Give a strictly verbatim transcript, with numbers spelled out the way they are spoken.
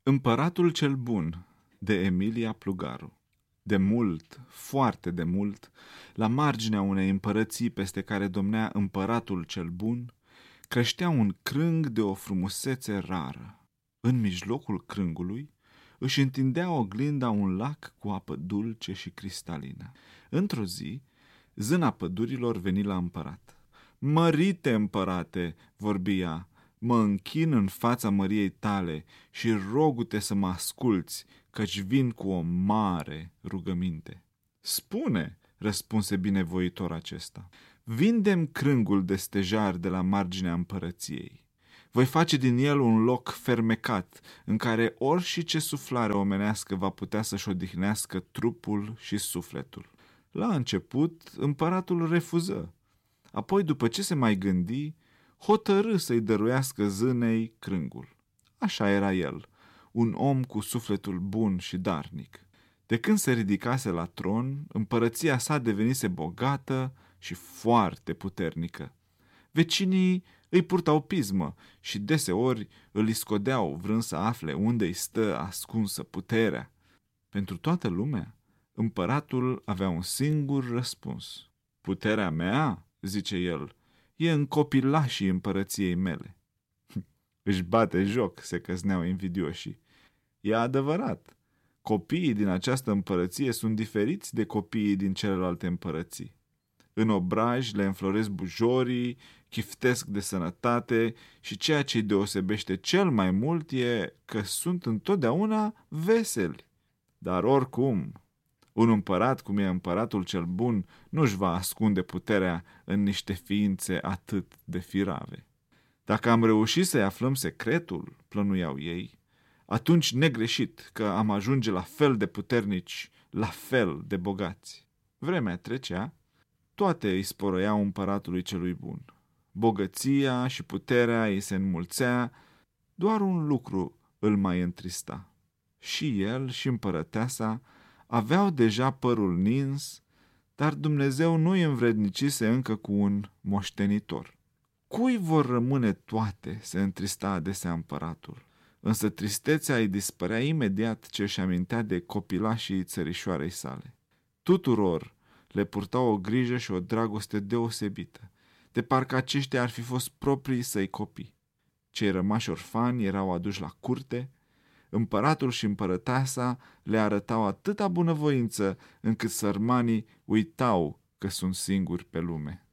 Împăratul cel bun, de Emilia Plugaru. De mult, foarte de mult, la marginea unei împărății peste care domnea împăratul cel bun, creștea un crâng de o frumusețe rară. În mijlocul crângului își întindea oglinda un lac cu apă dulce și cristalină. Într-o zi, zâna pădurilor veni la împărat. "Mărite împărate," vorbi ea, "mă închin în fața măriei tale și rogu-te să mă asculți, căci vin cu o mare rugăminte." "Spune," răspunse binevoitor acesta, "vindem crângul de stejar de la marginea împărăției. Voi face din el un loc fermecat, în care orice suflare omenească va putea să-și odihnească trupul și sufletul." La început, împăratul refuză. Apoi, după ce se mai gândi, hotărâ să-i dăruiască zânei crângul. Așa era el, un om cu sufletul bun și darnic. De când se ridicase la tron, împărăția sa devenise bogată și foarte puternică. Vecinii îi purtau pismă și deseori îl iscodeau vrând să afle unde îi stă ascunsă puterea. Pentru toată lumea, împăratul avea un singur răspuns. "Puterea mea," zice el, "e în copilașii împărăției mele." Își bate joc, se căzneau invidioșii. E adevărat, copiii din această împărăție sunt diferiți de copiii din celelalte împărății. În obraj le înfloresc bujorii, chiftesc de sănătate și ceea ce îi deosebește cel mai mult e că sunt întotdeauna veseli. Dar oricum, un împărat cum e împăratul cel bun nu-și va ascunde puterea în niște ființe atât de firave. Dacă am reușit să-i aflăm secretul, plănuiau ei, atunci negreșit că am ajunge la fel de puternici, la fel de bogați. Vremea trecea, toate îi sporăiau împăratului celui bun. Bogăția și puterea îi se înmulțea, doar un lucru îl mai întrista. Și el și împărăteasa aveau deja părul nins, dar Dumnezeu nu îi învrednicise încă cu un moștenitor. Cui vor rămâne toate, se întrista adesea împăratul, însă tristețea îi dispărea imediat ce își amintea de copilașii țărișoarei sale. Tuturor le purtau o grijă și o dragoste deosebită, de parcă aceștia ar fi fost proprii săi copii. Cei rămași orfani erau aduși la curte, împăratul și împărăteasa le arătau atâta bunăvoință încât sărmanii uitau că sunt singuri pe lume.